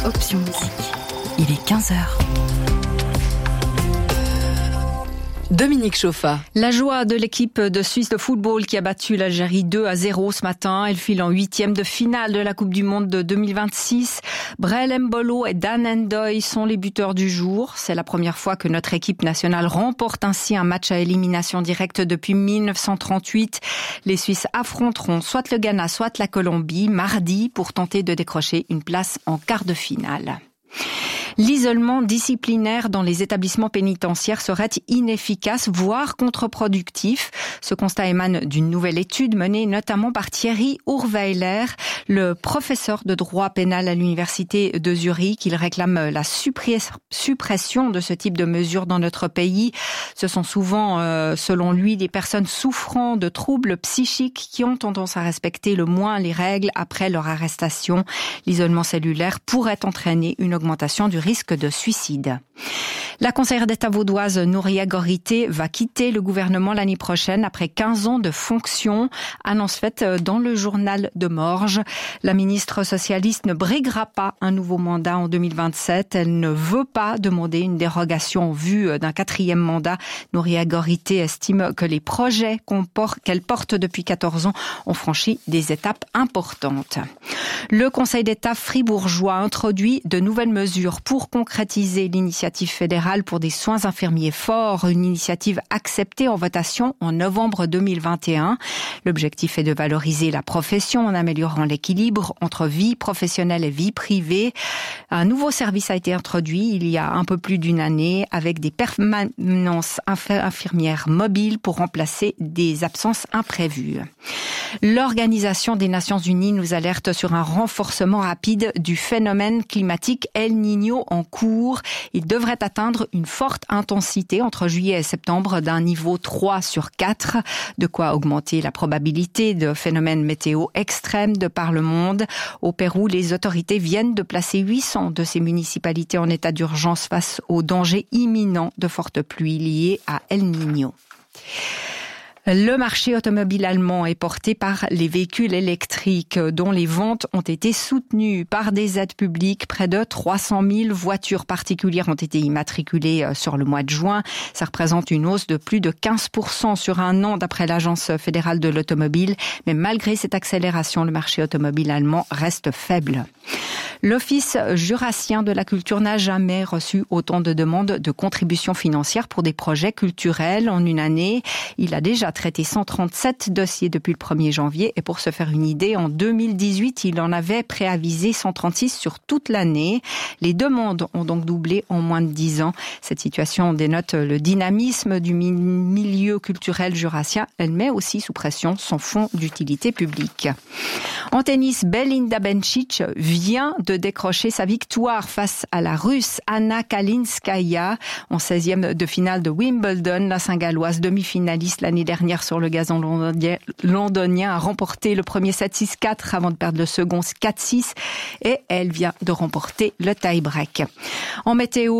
Option Musique. Il est 15h. Dominique Chauffa. La joie de l'équipe de Suisse de football qui a battu l'Algérie 2-0 ce matin. Elle file en 8e de finale de la Coupe du Monde de 2026. Brel Mbolo et Dan Ndoye sont les buteurs du jour. C'est la première fois que notre équipe nationale remporte ainsi un match à élimination directe depuis 1938. Les Suisses affronteront soit le Ghana, soit la Colombie mardi pour tenter de décrocher une place en quart de finale. L'isolement disciplinaire dans les établissements pénitentiaires serait inefficace, voire contre-productif. Ce constat émane d'une nouvelle étude menée notamment par Thierry Urweiler, le professeur de droit pénal à l'université de Zurich. Il réclame la suppression de ce type de mesures dans notre pays. Ce sont souvent, selon lui, des personnes souffrant de troubles psychiques qui ont tendance à respecter le moins les règles après leur arrestation. L'isolement cellulaire pourrait entraîner une augmentation du risque de suicide. La conseillère d'État vaudoise Nouria Gorité va quitter le gouvernement l'année prochaine après 15 ans de fonction. Annonce faite dans le journal de Morges. La ministre socialiste ne briguera pas un nouveau mandat en 2027. Elle ne veut pas demander une dérogation en vue d'un 4e mandat. Nouria Gorité estime que les projets qu'elle porte depuis 14 ans ont franchi des étapes importantes. Le Conseil d'État fribourgeois a introduit de nouvelles mesures pour concrétiser l'initiative fédérale pour des soins infirmiers forts, une initiative acceptée en votation en novembre 2021. L'objectif est de valoriser la profession en améliorant l'équilibre entre vie professionnelle et vie privée. Un nouveau service a été introduit il y a un peu plus d'une année avec des permanences infirmières mobiles pour remplacer des absences imprévues. L'Organisation des Nations Unies nous alerte sur un renforcement rapide du phénomène climatique El Niño en cours. Il devrait atteindre une forte intensité entre juillet et septembre d'un niveau 3 sur 4, de quoi augmenter la probabilité de phénomènes météo extrêmes de par le monde. Au Pérou, les autorités viennent de placer 800 de ces municipalités en état d'urgence face au danger imminent de fortes pluies liées à El Niño. Le marché automobile allemand est porté par les véhicules électriques dont les ventes ont été soutenues par des aides publiques. Près de 300 000 voitures particulières ont été immatriculées sur le mois de juin. Ça représente une hausse de plus de 15% sur un an d'après l'Agence fédérale de l'automobile. Mais malgré cette accélération, le marché automobile allemand reste faible. L'Office jurassien de la culture n'a jamais reçu autant de demandes de contributions financières pour des projets culturels en une année. Il a déjà traité 137 dossiers depuis le 1er janvier et pour se faire une idée, en 2018, il en avait préavisé 136 sur toute l'année. Les demandes ont donc doublé en moins de 10 ans. Cette situation dénote le dynamisme du milieu culturel jurassien. Elle met aussi sous pression son fonds d'utilité publique. En tennis, Belinda Bencic vient de décrocher sa victoire face à la Russe Anna Kalinskaya en 16e de finale de Wimbledon. La Saint-Galloise, demi-finaliste l'année dernière sur le gazon londonien, a remporté le premier set 6-4 avant de perdre le second 4-6 et elle vient de remporter le tie-break. En météo,